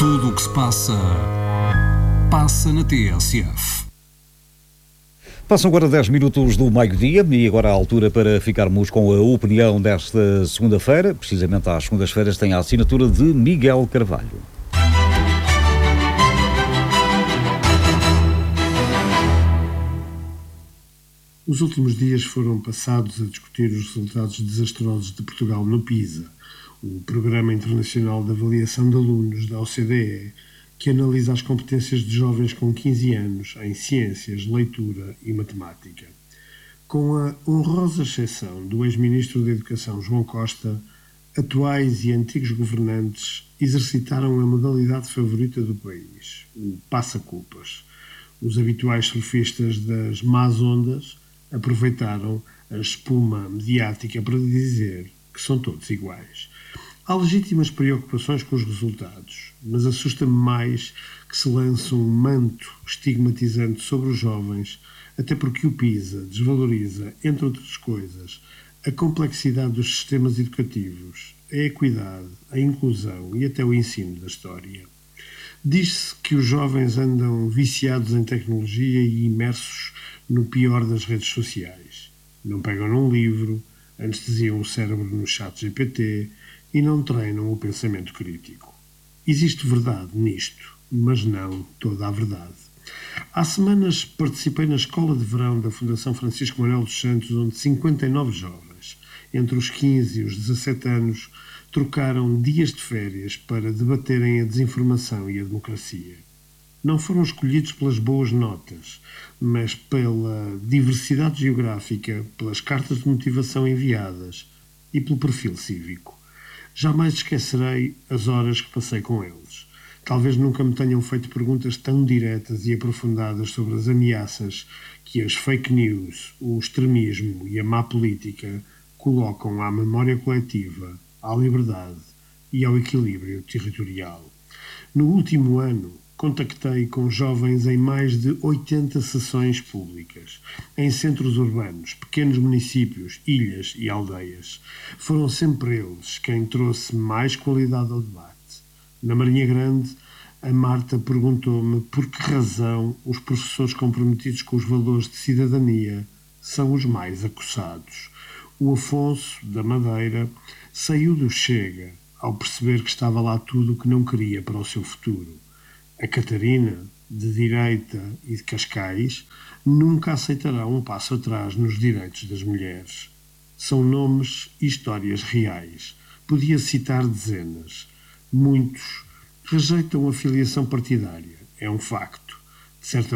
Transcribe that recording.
Tudo o que se passa na TSF. Passam agora 10 minutos do meio-dia e agora a altura para ficarmos com a opinião desta segunda-feira. Precisamente às segundas-feiras tem a assinatura de Miguel Carvalho. Os últimos dias foram passados a discutir os resultados desastrosos de Portugal no PISA, o Programa Internacional de Avaliação de Alunos da OCDE, que analisa as competências de jovens com 15 anos em ciências, leitura e matemática. Com a honrosa exceção do ex-ministro da Educação João Costa, atuais e antigos governantes exercitaram a modalidade favorita do país, o passa-culpas. Os habituais surfistas das más ondas aproveitaram a espuma mediática para dizer que são todos iguais. Há legítimas preocupações com os resultados, mas assusta-me mais que se lance um manto estigmatizante sobre os jovens, até porque o PISA desvaloriza, entre outras coisas, a complexidade dos sistemas educativos, a equidade, a inclusão e até o ensino da história. Diz-se que os jovens andam viciados em tecnologia e imersos no pior das redes sociais. Não pegam num livro, anestesiam o cérebro no ChatGPT e não treinam o pensamento crítico. Existe verdade nisto, mas não toda a verdade. Há semanas participei na escola de verão da Fundação Francisco Manuel dos Santos, onde 59 jovens, entre os 15 e os 17 anos, trocaram dias de férias para debaterem a desinformação e a democracia. Não foram escolhidos pelas boas notas, mas pela diversidade geográfica, pelas cartas de motivação enviadas e pelo perfil cívico. Jamais esquecerei as horas que passei com eles. Talvez nunca me tenham feito perguntas tão diretas e aprofundadas sobre as ameaças que as fake news, o extremismo e a má política colocam à memória coletiva, à liberdade e ao equilíbrio territorial. No último ano, contactei com jovens em mais de 80 sessões públicas, em centros urbanos, pequenos municípios, ilhas e aldeias. Foram sempre eles quem trouxe mais qualidade ao debate. Na Marinha Grande, a Marta perguntou-me por que razão os professores comprometidos com os valores de cidadania são os mais acossados. O Afonso, da Madeira, saiu do Chega ao perceber que estava lá tudo o que não queria para o seu futuro. A Catarina, de Direita e de Cascais, nunca aceitará um passo atrás nos direitos das mulheres. São nomes e histórias reais. Podia citar dezenas. Muitos rejeitam a filiação partidária. É um facto. De certa